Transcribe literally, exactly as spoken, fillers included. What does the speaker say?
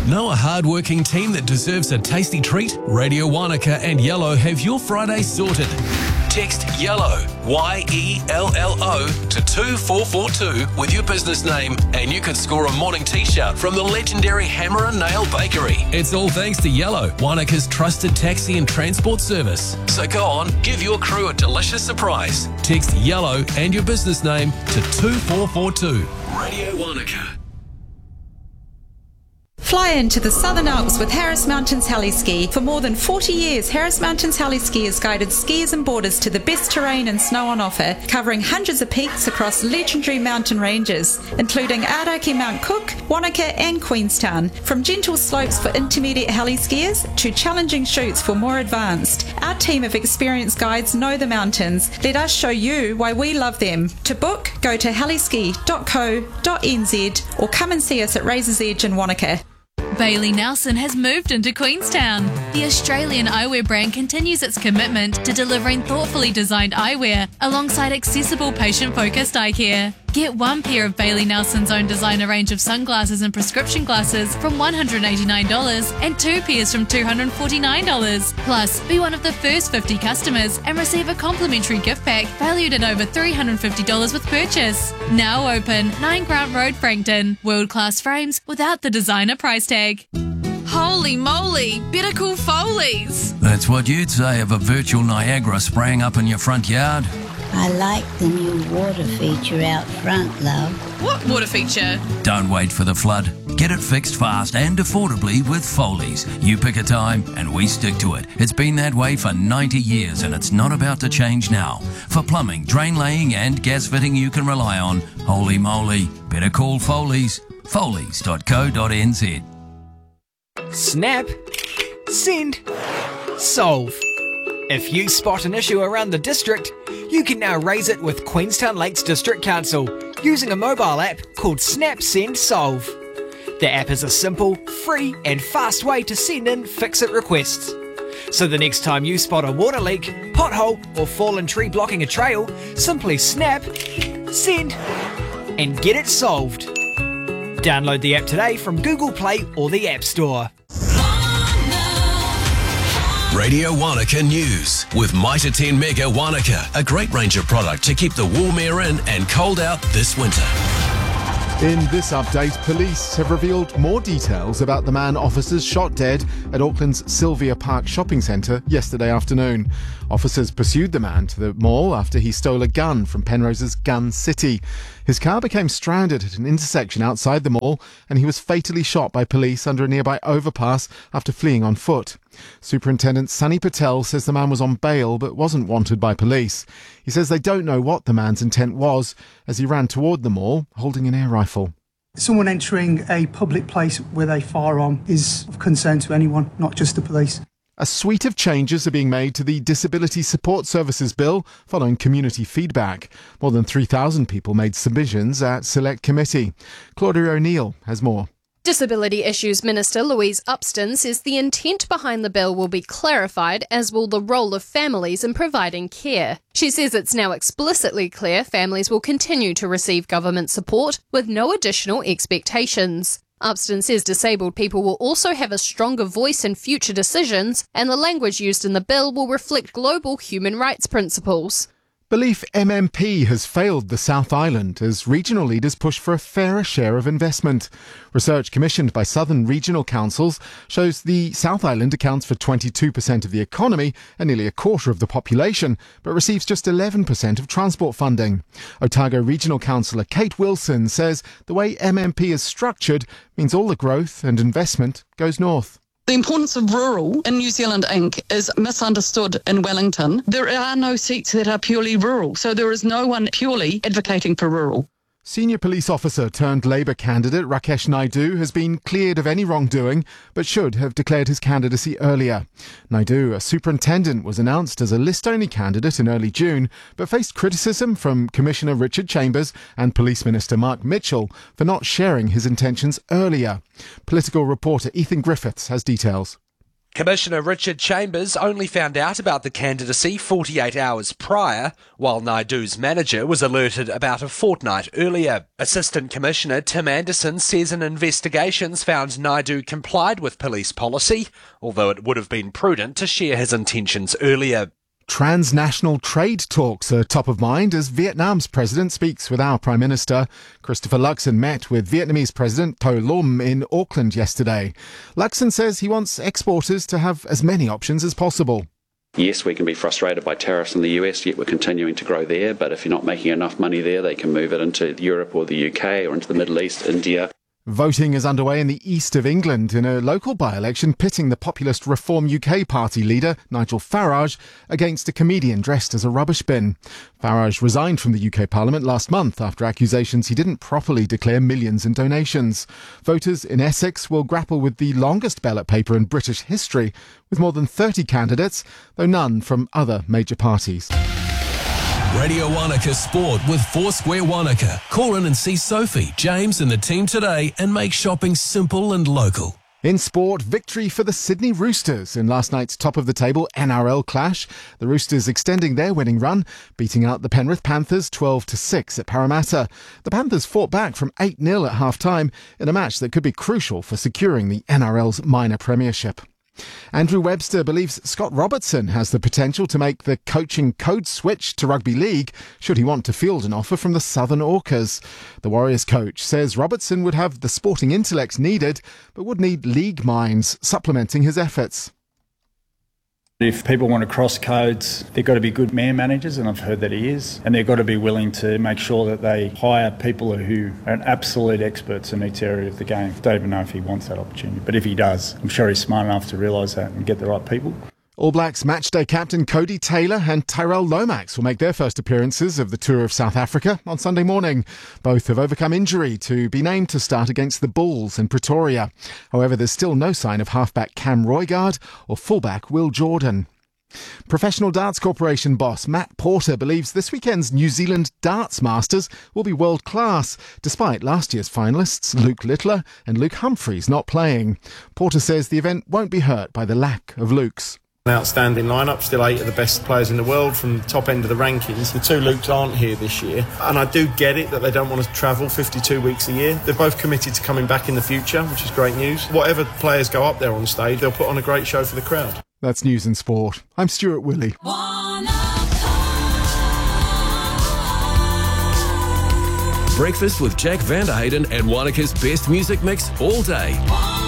Know a hard-working team that deserves a tasty treat? Radio Wanaka and Yellow have your Friday sorted. Text YELLOW, Y E L L O, to two four four two with your business name and you could score a morning t-shirt from the legendary Hammer and Nail Bakery. It's all thanks to Yellow, Wanaka's trusted taxi and transport service. So go on, give your crew a delicious surprise. Text YELLOW and your business name to two four four two. Radio Wanaka. Fly into the Southern Alps with Harris Mountains Heli-Ski. For more than forty years, Harris Mountains Heli-Ski has guided skiers and boarders to the best terrain and snow on offer, covering hundreds of peaks across legendary mountain ranges, including Aoraki Mount Cook, Wanaka and Queenstown. From gentle slopes for intermediate heli-skiers to challenging chutes for more advanced, our team of experienced guides know the mountains. Let us show you why we love them. To book, go to heliski dot co dot n z or come and see us at Razor's Edge in Wanaka. Bailey Nelson has moved into Queenstown. The Australian eyewear brand continues its commitment to delivering thoughtfully designed eyewear alongside accessible patient-focused eye care. Get one pair of Bailey Nelson's own designer range of sunglasses and prescription glasses from one hundred eighty-nine dollars and two pairs from two hundred forty-nine dollars. Plus, be one of the first fifty customers and receive a complimentary gift pack valued at over three hundred fifty dollars with purchase. Now open, nine Grant Road, Frankton. World-class frames without the designer price tag. Holy moly, better call Foley's. That's what you'd say of a virtual Niagara spraying up in your front yard. I like the new water feature out front, love. What water feature? Don't wait for the flood. Get it fixed fast and affordably with Foley's. You pick a time and we stick to it. It's been that way for ninety years and it's not about to change now. For plumbing, drain laying and gas fitting you can rely on, holy moly, better call Foley's. Foley's dot co dot n z. Snap, send, solve. If you spot an issue around the district, you can now raise it with Queenstown Lakes District Council using a mobile app called Snap Send Solve. The app is a simple, free and fast way to send in fix-it requests. So the next time you spot a water leak, pothole or fallen tree blocking a trail, simply snap, send and get it solved. Download the app today from Google Play or the App Store. Radio Wanaka News with Mitre ten Mega Wanaka, a great range of product to keep the warm air in and cold out this winter. In this update, police have revealed more details about the man officers shot dead at Auckland's Sylvia Park shopping centre yesterday afternoon. Officers pursued the man to the mall after he stole a gun from Penrose's Gun City. His car became stranded at an intersection outside the mall and he was fatally shot by police under a nearby overpass after fleeing on foot. Superintendent Sunny Patel says the man was on bail but wasn't wanted by police. He says they don't know what the man's intent was as he ran toward the mall holding an air rifle. Someone entering a public place with a firearm is of concern to anyone, not just the police. A suite of changes are being made to the Disability Support Services Bill following community feedback. More than three thousand people made submissions at Select Committee. Claudia O'Neill has more. Disability Issues Minister Louise Upston says the intent behind the bill will be clarified, as will the role of families in providing care. She says it's now explicitly clear families will continue to receive government support with no additional expectations. Upston says disabled people will also have a stronger voice in future decisions, and the language used in the bill will reflect global human rights principles. Belief M M P has failed the South Island as regional leaders push for a fairer share of investment. Research commissioned by Southern Regional Councils shows the South Island accounts for twenty-two percent of the economy and nearly a quarter of the population, but receives just eleven percent of transport funding. Otago Regional Councillor Kate Wilson says the way M M P is structured means all the growth and investment goes north. The importance of rural in New Zealand Incorporated is misunderstood in Wellington. There are no seats that are purely rural, so there is no one purely advocating for rural. Senior police officer turned Labour candidate Rakesh Naidu has been cleared of any wrongdoing, but should have declared his candidacy earlier. Naidu, a superintendent, was announced as a list-only candidate in early June, but faced criticism from Commissioner Richard Chambers and Police Minister Mark Mitchell for not sharing his intentions earlier. Political reporter Ethan Griffiths has details. Commissioner Richard Chambers only found out about the candidacy forty-eight hours prior, while Naidu's manager was alerted about a fortnight earlier. Assistant Commissioner Tim Anderson says an investigation's found Naidu complied with police policy, although it would have been prudent to share his intentions earlier. Transnational trade talks are top of mind as Vietnam's president speaks with our Prime Minister. Christopher Luxon met with Vietnamese President To Lum in Auckland yesterday. Luxon says he wants exporters to have as many options as possible. Yes, we can be frustrated by tariffs in the U S, yet we're continuing to grow there. But if you're not making enough money there, they can move it into Europe or the U K or into the Middle East, India. Voting is underway in the east of England in a local by-election pitting the populist Reform U K party leader, Nigel Farage, against a comedian dressed as a rubbish bin. Farage resigned from the U K Parliament last month after accusations he didn't properly declare millions in donations. Voters in Essex will grapple with the longest ballot paper in British history, with more than thirty candidates, though none from other major parties. Radio Wanaka Sport with Foursquare Wanaka. Call in and see Sophie, James and the team today and make shopping simple and local. In sport, victory for the Sydney Roosters in last night's top-of-the-table N R L clash. The Roosters extending their winning run, beating out the Penrith Panthers twelve to six at Parramatta. The Panthers fought back from eight nil at half-time in a match that could be crucial for securing the N R L's minor premiership. Andrew Webster believes Scott Robertson has the potential to make the coaching code switch to rugby league should he want to field an offer from the Southern Orcas. The Warriors coach says Robertson would have the sporting intellect needed, but would need league minds supplementing his efforts. If people want to cross codes, they've got to be good man managers, and I've heard that he is. And they've got to be willing to make sure that they hire people who are absolute experts in each area of the game. I don't even know if he wants that opportunity, but if he does, I'm sure he's smart enough to realise that and get the right people. All Blacks matchday captain Cody Taylor and Tyrell Lomax will make their first appearances of the Tour of South Africa on Sunday morning. Both have overcome injury to be named to start against the Bulls in Pretoria. However, there's still no sign of halfback Cam Roigard or fullback Will Jordan. Professional Darts Corporation boss Matt Porter believes this weekend's New Zealand Darts Masters will be world-class, despite last year's finalists Luke Littler and Luke Humphreys not playing. Porter says the event won't be hurt by the lack of Lukes. An outstanding lineup, still eight of the best players in the world from the top end of the rankings. The two Lukes aren't here this year, and I do get it that they don't want to travel fifty-two weeks a year. They're both committed to coming back in the future, which is great news. Whatever players go up there on stage, they'll put on a great show for the crowd. That's News and Sport. I'm Stuart Willey. Breakfast with Jack Van der Hayden and Wanaka's best music mix all day.